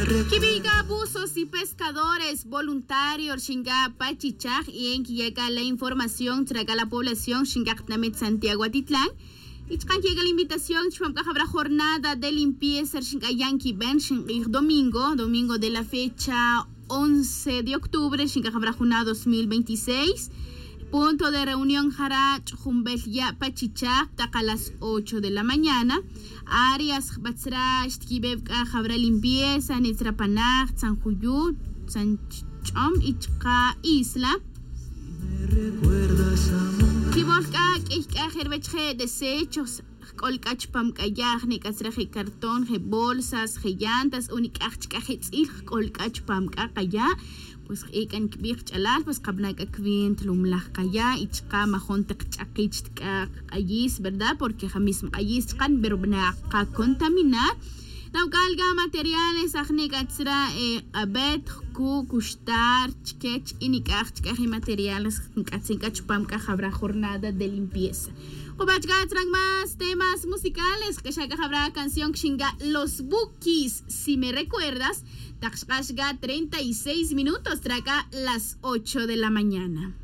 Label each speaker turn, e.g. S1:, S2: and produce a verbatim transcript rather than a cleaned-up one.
S1: Kibiga buzos y pescadores voluntarios Shinga Pachichaj y en que llega la información traga la población Shinga Tnamet Santiago Atitlán. Y que llega la invitación Chumka habrá jornada de limpieza Shinga Yankee Ben Shinga domingo, domingo de la fecha once de octubre Shinga habrá jornada dos mil veintiséis. Punto de reunión Harach Humbelya Pachichaj a las ocho de la mañana. Arias Batsra Shtkibevka Jabra Limpieza Netrapanaj San Juyu San Chom Ichka Isla. Kibolka Kika Herbetje desechos Kolkach Pamkayaj Nekatraje cartón je bolsas je llantas unikach kajets il Kolkach Pamkaya. Pues ekan kbir chalal pues qabla ka kvint lumlah kaya ichqa majon taqchaqich ayis, ¿verdad? Porque jamis ayis qan berbna qa contaminar. Law galga materiales ajne katsra e abet ku kushtar chkech inikach chkaji materiales katsin kachpam ka habrá jornada de limpieza. Kobachga trang más temas musicales que ya habrá canción chinga Los Bukis, si me recuerdas. Taxkashga treinta y seis minutos, traga las ocho de la mañana.